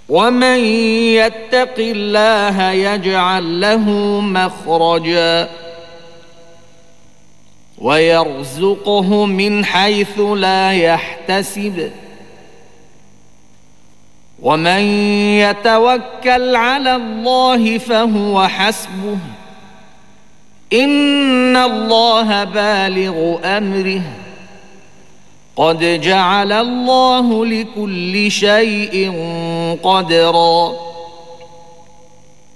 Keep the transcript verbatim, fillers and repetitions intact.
ومن يتق الله يجعل له مخرجا ويرزقه من حيث لا يحتسب ومن يتوكل على الله فهو حسبه إن الله بالغ أمره قد جعل الله لكل شيء قدرا.